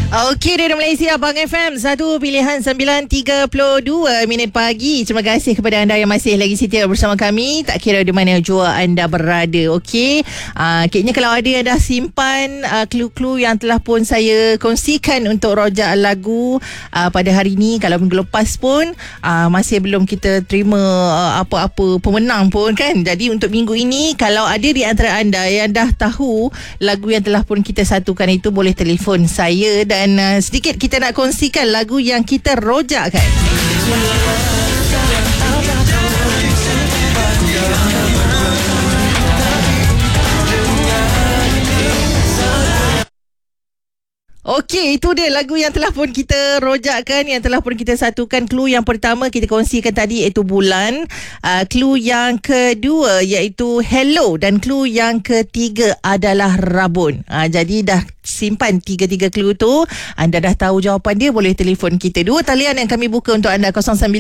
Okey, dari Malaysia, Abang FM, satu pilihan 9.32 minit pagi. Terima kasih kepada anda yang masih lagi setia bersama kami, tak kira di mana jua anda berada. Okey, kayaknya kalau ada yang dah simpan clue-clue yang telah pun saya kongsikan untuk rojak lagu pada hari ini, kalau minggu lepas pun masih belum kita terima apa-apa pemenang pun kan. Jadi untuk minggu ini, kalau ada di antara anda yang dah tahu lagu yang telah pun kita satukan itu, boleh telefon saya dan sedikit kita nak kongsikan lagu yang kita rojakkan. Okey, itu dia lagu yang telah pun kita rojakkan, yang telah pun kita satukan. Clue yang pertama kita kongsikan tadi iaitu bulan. Clue yang kedua iaitu hello. Dan clue yang ketiga adalah rabun. Jadi dah simpan tiga-tiga clue tu. Anda dah tahu jawapan dia, boleh telefon kita. Dua talian yang kami buka untuk anda,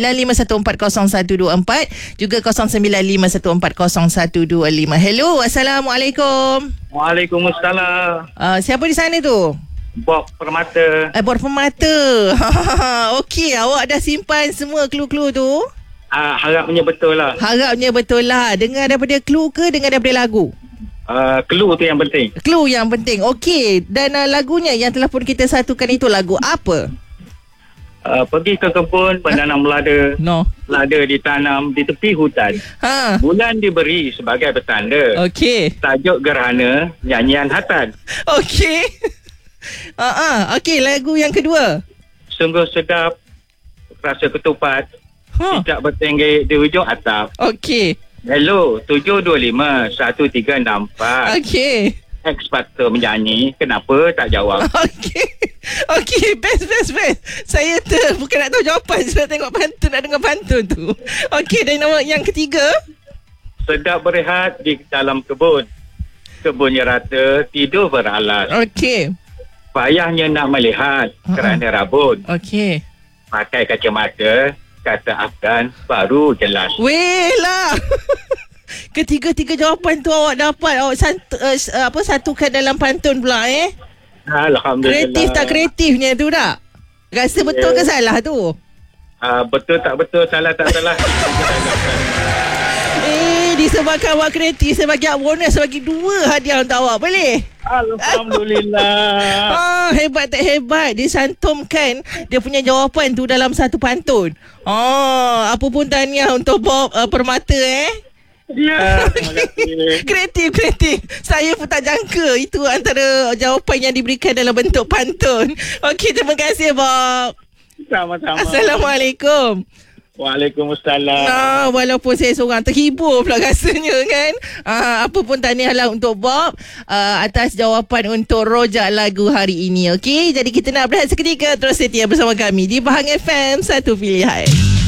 0951400124 juga 0951400125. Hello, Assalamualaikum. Waalaikumsalam. Siapa di sana tu? Bob Permata. Bob Permata. Okey, awak dah simpan semua clue-clue tu? Harapnya betul lah. Harapnya betul lah. Dengar daripada clue ke dengar daripada lagu? Clue tu yang penting. Clue yang penting. Okey, dan lagunya yang telah pun kita satukan itu lagu apa? Pergi ke kebun menanam lada. No. Lada ditanam di tepi hutan. Bulan diberi sebagai petanda. Okey. Tajuk gerhana nyanyian hatan. Okey. Okey, lagu yang kedua. Sungguh sedap rasa ketupat. Tidak bertenggek di hujung atap. Okey. Hello, 725-1364. Okey. Ekspert menyanyi, kenapa tak jawab? Okey, best. Saya bukan nak tahu jawapan, saya nak tengok pantun, nak dengar pantun tu. Okey, dan nama yang ketiga? Sedap berehat di dalam kebun. Kebunnya rata, tidur beralas. Okey. Payahnya nak melihat kerana rabun. Okey. Pakai kacamata, kata Afgan baru jelas. Weh lah. Ketiga-tiga jawapan tu awak dapat. Awak satukan dalam pantun pula Alhamdulillah. Kreatif tak kreatifnya tu tak? Rasa betul ke salah tu? Betul tak betul, salah tak salah. Disebabkan awak kreatif, saya bagi awak bonus, saya bagi 2 hadiah untuk awak. Boleh? Alhamdulillah. Hebat tak hebat. Dia santumkan dia punya jawapan tu dalam satu pantun. Apa pun tahniah untuk Bob Permata Ya, terima kasih. Kreatif. Saya pun tak jangka itu antara jawapan yang diberikan dalam bentuk pantun. Okey, terima kasih Bob. Sama-sama. Assalamualaikum. Waalaikumsalam. Walaupun saya seorang terhibur pula rasanya kan. Apa pun tahniahlah untuk Bob atas jawapan untuk rojak lagu hari ini. Okey, jadi kita nak berehat seketika. Terus setia bersama kami di Bahang FM, satu pilihan.